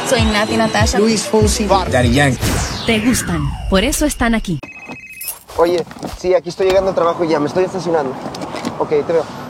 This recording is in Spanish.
Soy Nati Natasha. Luis Fonsi. Daddy Yankee. Te gustan, por eso están aquí. Oye, sí, aquí estoy llegando al trabajo ya, me estoy estacionando. Ok, te veo.